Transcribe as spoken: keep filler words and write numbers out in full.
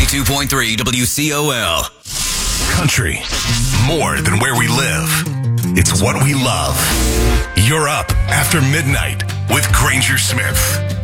ninety-two point three W C O L. Country, more than where we live. It's what we love. You're up after midnight with Granger Smith.